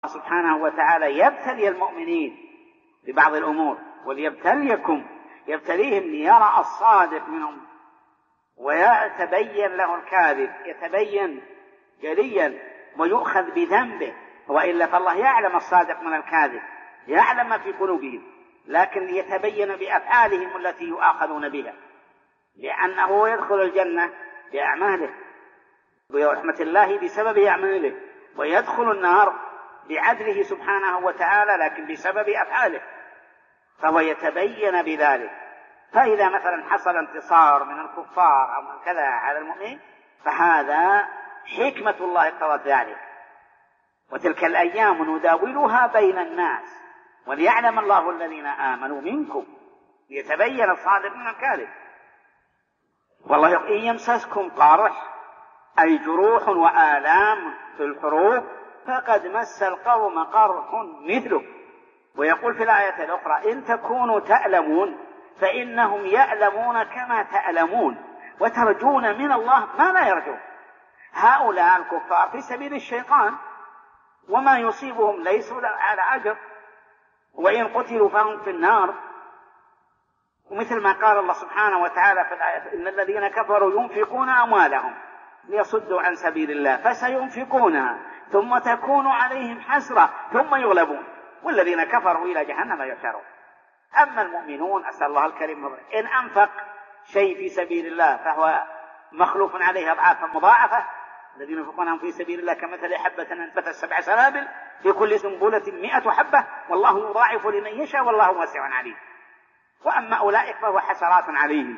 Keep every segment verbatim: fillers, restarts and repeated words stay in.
سبحانه وتعالى يبتلي المؤمنين ببعض الأمور، وليبتليكم، يبتليهم ليرى الصادق منهم ويتبين له الكاذب، يتبين جليا ويؤخذ بذنبه، وإلا فالله يعلم الصادق من الكاذب، يعلم ما في قلوبهم، لكن ليتبين بأفعالهم التي يؤاخذون بها، لأنه يدخل الجنة بأعماله برحمة الله بسبب أعماله، ويدخل النار بعدله سبحانه وتعالى لكن بسبب أفعاله، فهو يتبين بذلك. فإذا مثلا حصل انتصار من الكفار أو من كذا على المؤمنين فهذا حكمة الله اقتضت ذلك، وتلك الأيام نداولها بين الناس وليعلم الله الذين آمنوا منكم، ليتبين الصادق من الكاذب. والله إن يمسسكم قرح أي جروح وآلام في الحروب فقد مس القوم قرح مثله. ويقول في الآية الأخرى إن تكونوا تألمون فإنهم يألمون كما تألمون وترجون من الله ما لا يرجون. هؤلاء الكفار في سبيل الشيطان وما يصيبهم ليسوا على أجر، وإن قتلوا فهم في النار. ومثل ما قال الله سبحانه وتعالى في الآية إن الذين كفروا ينفقون أموالهم ليصدوا عن سبيل الله فسينفقونها ثم تكون عليهم حسرة ثم يغلبون والذين كفروا إلى جهنم يحشرون. أما المؤمنون أسأل الله الكريم إن أنفق شيء في سبيل الله فهو مخلوف عليه أضعافا مضاعفة. الذين ينفقون في سبيل الله كمثل حبة أنبتت سبع سنابل في كل سنبلة مئة حبة والله يضاعف لمن يشاء والله واسع عليم. وأما أولئك فهو حسرات عليهم.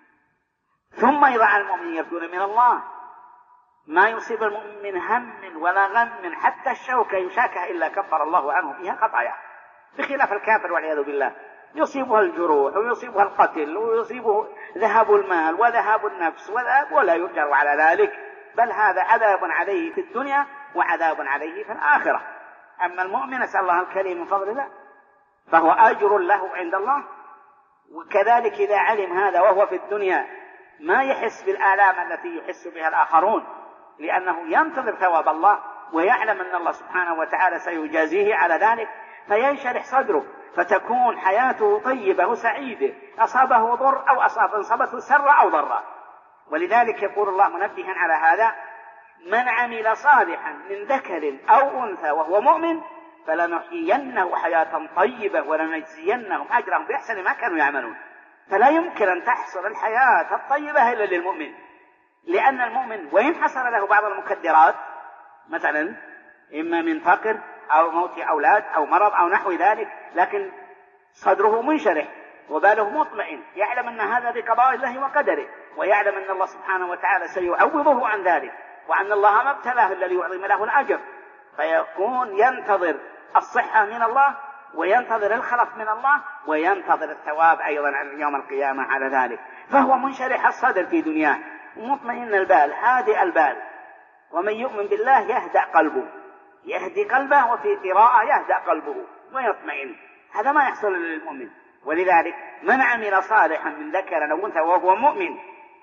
ثم إذا على المؤمنين يرجون من الله ما يصيب المؤمن من هم ولا غم حتى الشوكة يشاكها إلا كفر الله عنه فيها خطايا، بخلاف الكافر والعياذ بالله يصيبها الجروح ويصيبها القتل ويصيبه ذهاب المال وذهاب النفس وذهاب ولا يؤجر على ذلك، بل هذا عذاب عليه في الدنيا وعذاب عليه في الآخرة. أما المؤمن أسأل الله الكريم من فضل الله فهو أجر له عند الله. وكذلك إذا علم هذا وهو في الدنيا ما يحس بالآلام التي يحس بها الآخرون، لأنه ينتظر ثواب الله ويعلم أن الله سبحانه وتعالى سيجازيه على ذلك فينشرح صدره فتكون حياته طيبة وسعيدة، أصابه ضر أو أصاب أصابته سر أو ضر. ولذلك يقول الله منبها على هذا من عمل صالحا من ذكر أو أنثى وهو مؤمن فلنحيينه حياة طيبة ولنجزينهم أجرهم بأحسن ما كانوا يعملون. فلا يمكن أن تحصل الحياة الطيبة إلا للمؤمن، لأن المؤمن وإن حصل له بعض المكدرات مثلا إما من فقر أو موت أولاد أو مرض أو نحو ذلك، لكن صدره منشرح وباله مطمئن، يعلم أن هذا بقضاء الله وقدره، ويعلم أن الله سبحانه وتعالى سيعوضه عن ذلك، وأن الله ما ابتلاه إلا ليعظم له الأجر، فيكون ينتظر الصحة من الله وينتظر الخلف من الله وينتظر الثواب أيضا يوم القيامة على ذلك. فهو منشرح الصدر في دنياه مطمئن البال هادئ البال. ومن يؤمن بالله يهدأ قلبه، يهدي قلبه، وفي قراءة يهدأ قلبه ويطمئن. هذا ما يحصل للمؤمن. ولذلك من عمل صالحا من ذكر أو أنثى وهو مؤمن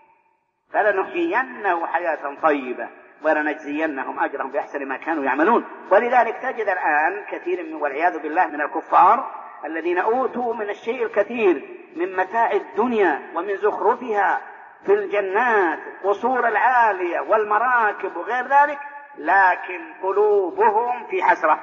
فلنحيينه حياة طيبة ولنجزينهم أجرهم بأحسن ما كانوا يعملون. ولذلك تجد الآن كثير من والعياذ بالله من الكفار الذين أوتوا من الشيء الكثير من متاع الدنيا ومن زخرفها في الجنات قصور العالية والمراكب وغير ذلك، لكن قلوبهم في حسرة،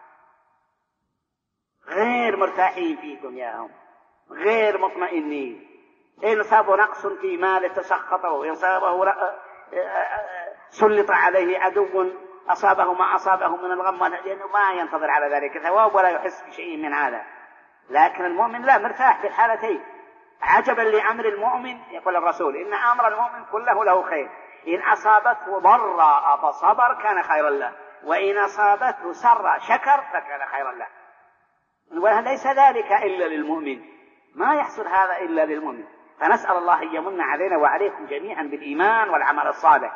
غير مرتاحين في دنياهم، غير مطمئنين. إن صابوا نقص في مال تسخطوا، وإن صابه سلط عليه عدو أصابه ما أصابه من الغم لأنه ما ينتظر على ذلك ثواب ولا يحس بشيء من هذا. لكن المؤمن لا، مرتاح في الحالتين. عجبا لأمر المؤمن يقول الرسول إن أمر المؤمن كله له خير، إن أصابته ضراء فصبر كان خيرا له، وإن أصابته سر شكر فكان خيرا له. وليس ذلك إلا للمؤمن، ما يحصل هذا إلا للمؤمن. فنسأل الله أن يمن علينا وعليكم جميعا بالإيمان والعمل الصالح.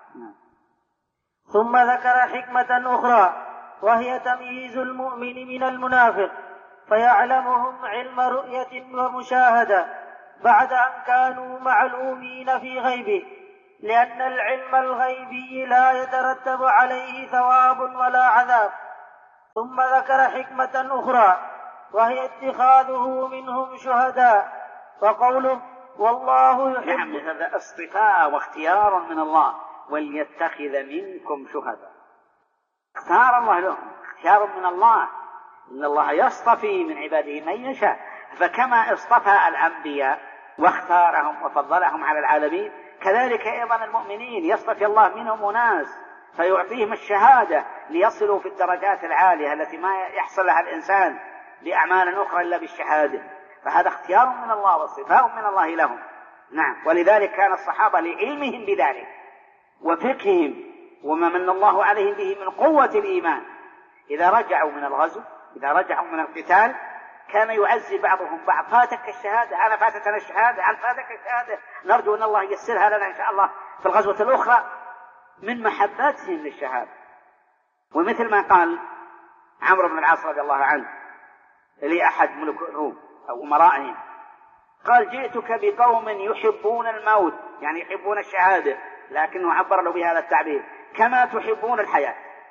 ثم ذكر حكمة أخرى وهي تمييز المؤمن من المنافق، فيعلمهم علم رؤية ومشاهدة بعد أن كانوا معلومين في غيبه، لأن العلم الغيبي لا يترتب عليه ثواب ولا عذاب، ثم ذكر حكمة أخرى وهي اتخاذه منهم شهداء، وقوله والله يحب. نعم، هذا اصطفاء واختيار من الله، وليتخذ منكم شهداء. اختار الله لهم، اختيار من الله، إن الله يصطفي من عباده من يشاء. فكما اصطفى الأنبياء واختارهم وفضلهم على العالمين، كذلك أيضا المؤمنين يصطفي الله منهم أناس فيعطيهم الشهادة ليصلوا في الدرجات العالية التي ما يحصل لها الإنسان بأعمال أخرى إلا بالشهادة. فهذا اختيار من الله واصطفاء من الله لهم. نعم، ولذلك كان الصحابة لعلمهم بذلك وفقههم وما من الله عليهم به من قوة الإيمان، إذا رجعوا من الغزو، إذا رجعوا من القتال، كان يعزي بعضهم بعض: فاتك الشهادة، أنا فاتتنا الشهادة، أنا فاتك الشهادة، نرجو أن الله ييسرها لنا إن شاء الله في الغزوة الأخرى، من محبتهم للشهادة. ومثل ما قال عمرو بن العاص رضي الله عنه لأحد ملوك الروم أو أمرائهم، قال: جئتك بقوم يحبون الموت، يعني يحبون الشهادة، لكنه عبر له بهذا التعبير: كما تحبون الحياة.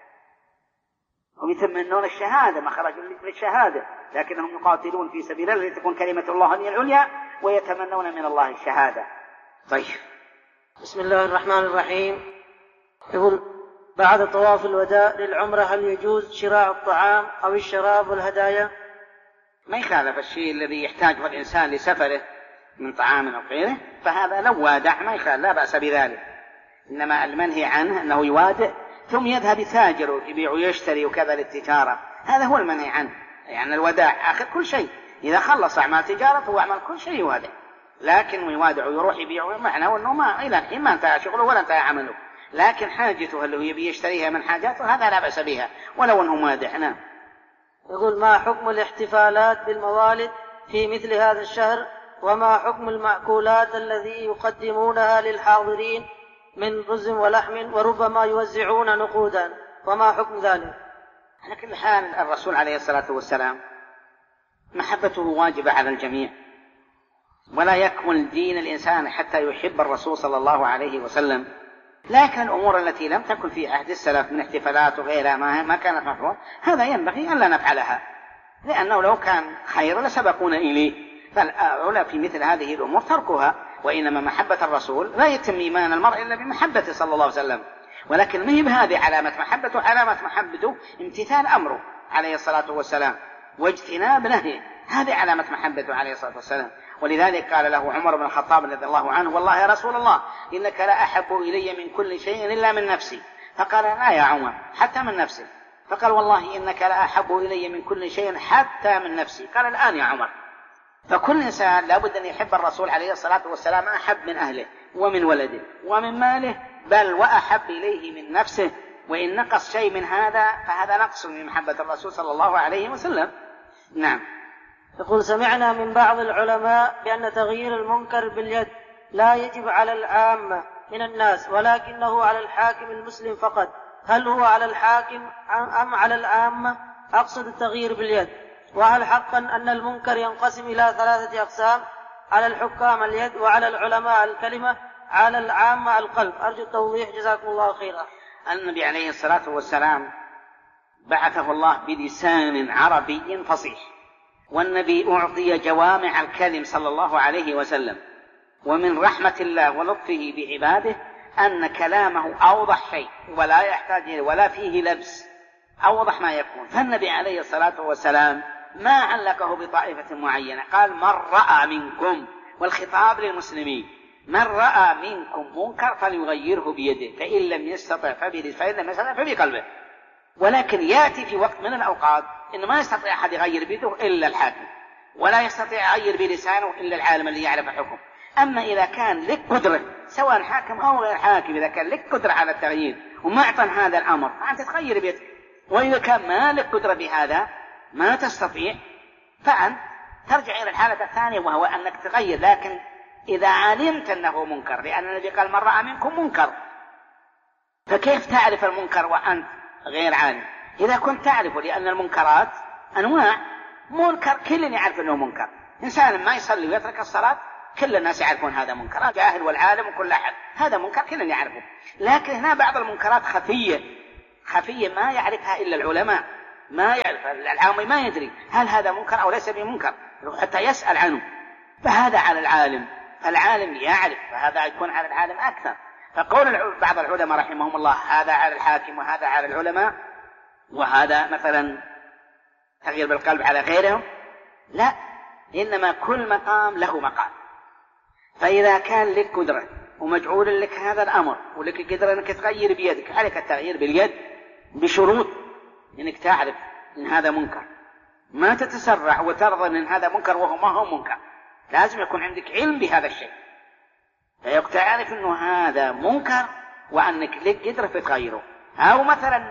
هم يتمنون الشهادة، ما خرجوا للشهادة، لكنهم يقاتلون في سبيل الله لتكون كلمة الله هي العليا، ويتمنون من الله الشهادة. طيب، بسم الله الرحمن الرحيم. يقول: بعد طواف الوداع للعمرة هل يجوز شراء الطعام أو الشراب والهدايا؟ ما يخالف الشيء الذي يحتاجه الإنسان لسفره من طعام أو غيره، فهذا لو وادع ما يخالف، لا بأس بذلك. إنما المنهي عنه أنه يوادع ثم يذهب يتاجر ويبيع ويشتري وكذا للتجارة، هذا هو المنهي عنه. يعني الوداع آخر كل شيء، إذا خلص أعمال تجارته وأعمال كل شيء يوادع، لكن يوادع ويروح يبيع معناه أنه ما إلى الحين ما انتهى شغله ولا انتهى عمله، لكن حاجته اللي هو يبي يشتريها من حاجاته هذا لا بأس بها ولو أنه وادع. نعم. يقول: ما حكم الاحتفالات بالموالد في مثل هذا الشهر؟ وما حكم المأكولات الذي يقدمونها للحاضرين من رز ولحم وربما يوزعون نقودا، وما حكم ذلك؟ على كل حال الرسول عليه الصلاة والسلام محبته واجبة على الجميع، ولا يكمل دين الإنسان حتى يحب الرسول صلى الله عليه وسلم. لكن الأمور التي لم تكن في عهد السلف من احتفالات وغيرها ما كانت مفروض، هذا ينبغي أن لا نفعلها، لأنه لو كان خير لسبقونا إليه. فالأولى في مثل هذه الأمور تركها، وإنما محبة الرسول لا يتم إيمان المرء إلا بمحبته صلى الله عليه وسلم. ولكن ما هي بهذه علامة محبته، علامة محبته امتثال أمره عليه الصلاة والسلام واجتناب نهيه، هذه علامة محبته عليه الصلاة والسلام. ولذلك قال له عمر بن الخطاب رضي الله عنه: والله يا رسول الله إنك لا أحب إلي من كل شيء إلا من نفسي. فقال: لا يا عمر، حتى من نفسي. فقال: والله إنك لا أحب إلي من كل شيء حتى من نفسي. قال: الآن يا عمر. فكل إنسان لابد أن يحب الرسول عليه الصلاة والسلام أحب من أهله ومن ولده ومن ماله، بل وأحب إليه من نفسه، وإن نقص شيء من هذا فهذا نقص من محبة الرسول صلى الله عليه وسلم. نعم. يقول: سمعنا من بعض العلماء بأن تغيير المنكر باليد لا يجب على العامة من الناس، ولكنه على الحاكم المسلم فقط. هل هو على الحاكم أم على العامة؟ أقصد التغيير باليد. وهل حقا أن المنكر ينقسم إلى ثلاثة أقسام: على الحكام اليد، وعلى العلماء الكلمة، على العامة القلب؟ أرجو التوضيح، جزاكم الله خيرا. النبي عليه الصلاة والسلام بعثه الله بلسان عربي فصيح، والنبي أعطي جوامع الكلم صلى الله عليه وسلم، ومن رحمة الله ولطفه بعباده أن كلامه أوضح شيء ولا يحتاج ولا فيه لبس، أوضح ما يكون. فالنبي عليه الصلاة والسلام ما علقه بطائفة معينة، قال: من رأى منكم، والخطاب للمسلمين، من رأى منكم منكر فليغيره بيده، فإن لم يستطع فبلسانه، فإن لم يستطع فبقلبه. ولكن يأتي في وقت من الأوقات إنه ما يستطيع أحد يغير بيده إلا الحاكم، ولا يستطيع يغير بلسانه إلا العالم اللي يعرف الحكم. أما إذا كان لك قدرة، سواء حاكم أو غير حاكم، إذا كان لك قدرة على التغيير وما أعطن هذا الأمر فأنت تغير بيدك. وإذا كان ما لك قدرة بهذا، ما تستطيع، فأنت ترجع إلى الحالة الثانية، وهو أنك تغير، لكن إذا علمت أنه منكر، لأن النبي قال: من رأى منكم منكر. فكيف تعرف المنكر وأنت غير عالم؟ إذا كنت تعرفه، لأن المنكرات أنواع. منكر كل يعرف أنه منكر، إنسان ما يصلي ويترك الصلاة كل الناس يعرفون هذا منكر، الجاهل والعالم وكل أحد، هذا منكر كل يعرفه. لكن هنا بعض المنكرات خفية خفية ما يعرفها إلا العلماء، ما يعرف، العامي ما يدري هل هذا منكر أو ليس بمنكر حتى يسأل عنه، فهذا على العالم، فالعالم يعرف، فهذا يكون على العالم أكثر. فقول بعض العلماء رحمهم الله هذا على الحاكم وهذا على العلماء وهذا مثلا تغيير بالقلب على غيرهم، لا، إنما كل مقام له مقام. فإذا كان لك قدرة ومجعول لك هذا الأمر ولك قدرة أنك تغير بيدك، عليك التغيير باليد بشروط أنك تعرف أن هذا منكر، ما تتسرع وترضى أن هذا منكر وهو ما هو منكر، لازم يكون عندك علم بهذا الشيء، فيعرف أنه هذا منكر وأنك لك قدرة في تغيره. أو مثلا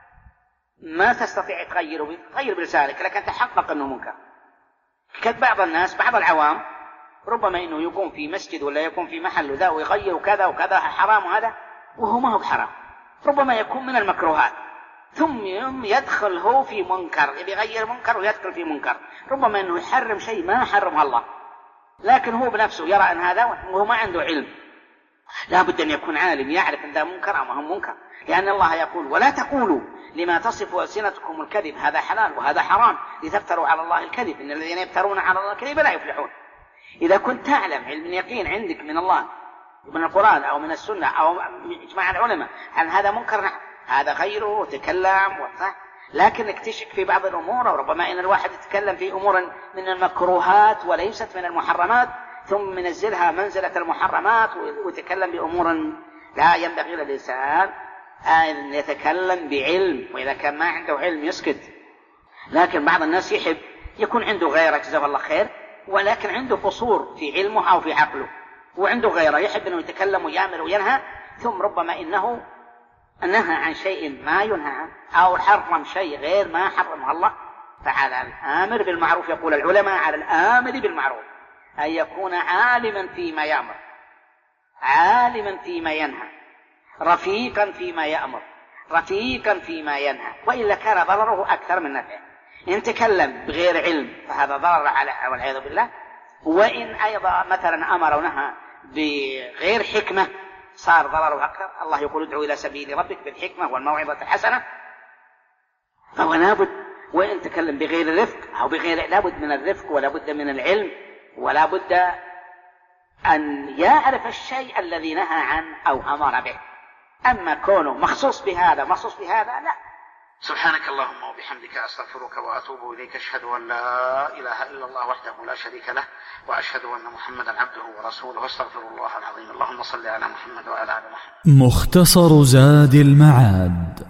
ما تستطيع تغيره، تغير بلسانك لكن تحقق أنه منكر. كبعض الناس بعض العوام ربما أنه يكون في مسجد ولا يكون في محل وذا ويغير كذا وكذا حرام وهذا وهو ما هو بحرام، ربما يكون من المكروهات، ثم يدخل هو في منكر، يغير منكر ويدخل في منكر، ربما أنه يحرم شيء ما حرمه الله، لكن هو بنفسه يرى أن هذا وهو ما عنده علم. لا بد أن يكون عالم يعرف أن ذا منكر أو ما هو منكر، لأن الله يقول ولا تقولوا لما تصف ألسنتكم الكذب هذا حلال وهذا حرام لتفتروا على الله الكذب إن الذين يفترون على الله الكذب لا يفلحون. إذا كنت تعلم علم يقين عندك من الله من القرآن أو من السنة أو إجماع العلماء عن هذا منكر هذا غيره وتكلم وصح، لكن اكتشف في بعض الأمور، وربما إن الواحد يتكلم في أمور من المكروهات وليست من المحرمات ثم منزلها منزلة المحرمات ويتكلم بأمور لا ينبغي للإنسان أن يتكلم بعلم، وإذا كان ما عنده علم يسكت. لكن بعض الناس يحب يكون عنده غيره جزاه الله خير ولكن عنده قصور في علمه أو في عقله وعنده غيره يحب أنه يتكلم ويأمر وينهى، ثم ربما إنه نهى عن شيء ما ينهى عنه أو حرم شيء غير ما حرمه الله. فعلى الآمر بالمعروف يقول العلماء على الآمر بالمعروف أن يكون عالما فيما يأمر عالما فيما ينهى رفيقا فيما يأمر رفيقا فيما ينهى، وإلا كان ضرره أكثر من نفعه. إن تكلم بغير علم فهذا ضرر على والعياذ بالله، وإن أيضا مثلا أمر ونهى بغير حكمة صار ضرره أكثر. الله يقول ادعو إلى سبيل ربك بالحكمة والموعظة الحسنة، فهو لابد وإن تكلم بغير رفق أو بغير لابد من الرفق ولا بد من العلم ولا بد أن يعرف الشيء الذي نهى عنه أو أمر به. أما كونه مخصوص بهذا مخصوص بهذا لا. سبحانك اللهم وبحمدك أستغفرك وأتوب إليك، أشهد أن لا إله إلا الله وحده لا شريك له وأشهد أن محمدا عبده ورسوله، أستغفر الله العظيم. اللهم صل على محمد وعلى آل محمد. مختصر زاد المعاد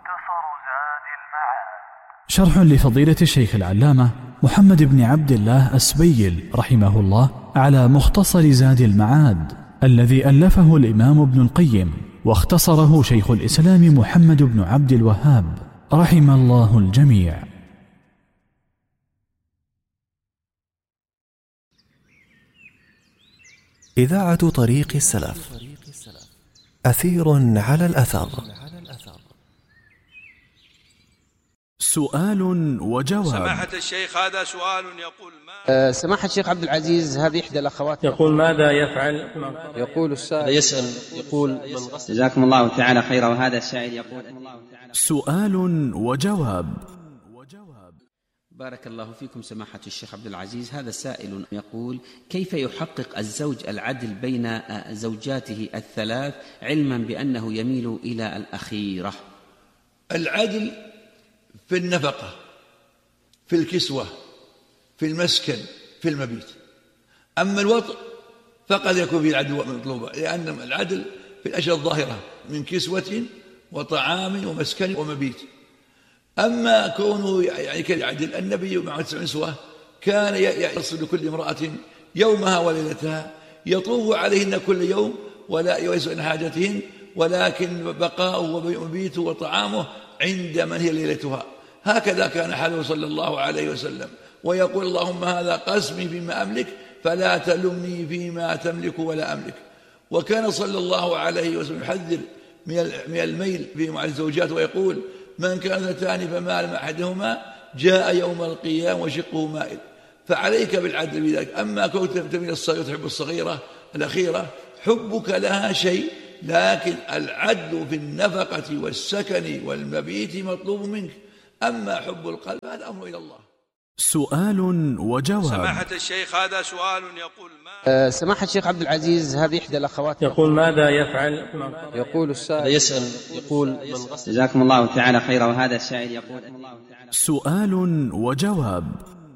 شرح لفضيلة الشيخ العلامة محمد بن عبد الله السبيل رحمه الله على مختصر زاد المعاد الذي ألفه الإمام ابن القيم واختصره شيخ الإسلام محمد بن عبد الوهاب رحم الله الجميع. إذاعة طريق السلف، أثير على الأثر. سؤال وجواب. سماحة الشيخ هذا سؤال يقول ما أه سماحة الشيخ عبد العزيز، هذه إحدى الأخوات يقول ماذا يفعل؟ يقول السائل يسأل يقول جزاكم الله تعالى خيرا. وهذا السائل يقول سؤال وجواب. بارك الله فيكم سماحة الشيخ عبد العزيز. هذا سائل يقول كيف يحقق الزوج العدل بين زوجاته الثلاث علما بأنه يميل إلى الأخيرة؟ العدل في النفقة، في الكسوة، في المسكن، في المبيت. أما الوطء فقد يكون فيه العدل مطلوبا، لأن العدل في الأشياء الظاهرة من كسوة وطعام ومسكن ومبيت. أما كونه يعني كالعدل، النبي مع تسع نسوة كان يصل لكل امرأة يومها وليلتها، يطوف عليهن كل يوم ولا يسأل حاجتهن، ولكن بقاؤه ومبيته وطعامه عند من هي ليلتها. هكذا كان حاله صلى الله عليه وسلم، ويقول اللهم هذا قسمي فيما أملك فلا تلمني فيما تملك ولا أملك. وكان صلى الله عليه وسلم يحذر من الميل في مع الزوجات ويقول من كان اثنتان فمال مع أحدهما جاء يوم القيامة وشقه مائل. فعليك بالعدل بذلك. أما كنت تميل الصغيرة تحب الصغيرة الأخيرة حبك لها شيء، لكن العدل في النفقة والسكن والمبيت مطلوب منك. أما حب القلب هذا أمر إلى الله. سؤال وجواب. سماحة الشيخ هذا سؤال يقول ما أه سماحة الشيخ عبد العزيز، هذه إحدى الأخوات يقول ماذا يفعل؟ يقول السائل يسأل يقول جزاكم الله تعالى خيرا. وهذا السائل يقول سؤال وجواب.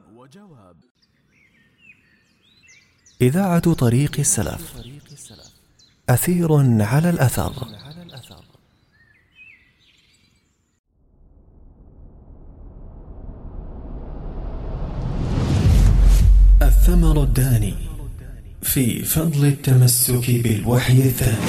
إذاعة طريق السلف، أثير على الأثر. الثمر الداني في فضل التمسك بالوحي الثاني.